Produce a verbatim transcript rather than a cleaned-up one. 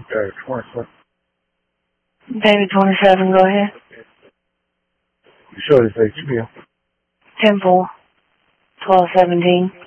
Okay, twenty-seven. Baby twenty-seven, go ahead. You sure it's H B? ten four, twelve seventeen.